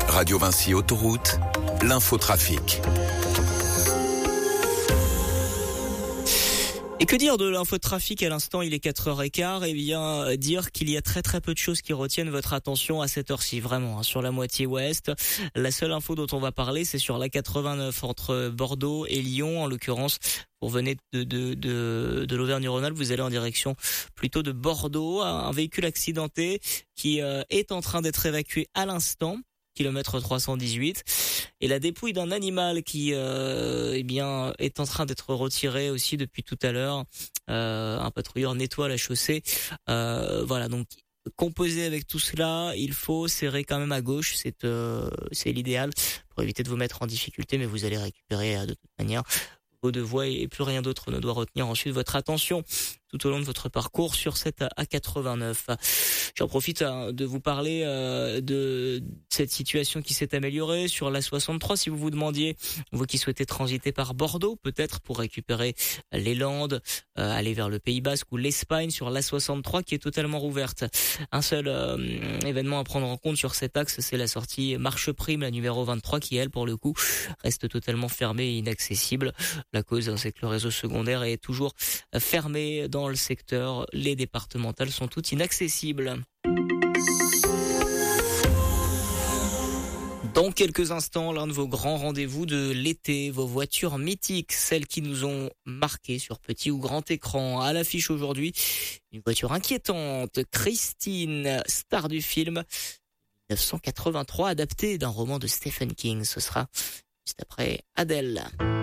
Radio Vinci Autoroute, l'infotrafic. Et que dire de l'infotrafic à l'instant, il est 4h15, et bien dire qu'il y a très très peu de choses qui retiennent votre attention à cette heure-ci, vraiment, sur la moitié ouest. La seule info dont on va parler, c'est sur la 89 entre Bordeaux et Lyon, en l'occurrence. Vous venez de l'Auvergne-Rhône-Alpes, vous allez en direction plutôt de Bordeaux. Un véhicule accidenté qui est en train d'être évacué à l'instant. Kilomètre 318, et la dépouille d'un animal qui est en train d'être retiré aussi depuis tout à l'heure. Un patrouilleur nettoie la chaussée. Voilà, donc composé avec tout cela, il faut serrer quand même à gauche, c'est l'idéal pour éviter de vous mettre en difficulté, mais vous allez récupérer de toute manière vos deux voies et plus rien d'autre ne doit retenir ensuite votre attention tout au long de votre parcours sur cette A89. J'en profite de vous parler de cette situation qui s'est améliorée sur la 63. Si vous vous demandiez, vous qui souhaitez transiter par Bordeaux, peut-être pour récupérer les Landes, aller vers le Pays Basque ou l'Espagne sur la 63 qui est totalement rouverte. Un seul événement à prendre en compte sur cet axe, c'est la sortie Marche Prime, la numéro 23, qui elle, pour le coup, reste totalement fermée et inaccessible. La cause, c'est que le réseau secondaire est toujours fermé dans le secteur. Les départementales sont toutes inaccessibles. Dans quelques instants, l'un de vos grands rendez-vous de l'été, vos voitures mythiques, celles qui nous ont marqué sur petit ou grand écran. À l'affiche aujourd'hui, une voiture inquiétante, Christine, star du film 1983, adaptée d'un roman de Stephen King. Ce sera juste après Adèle.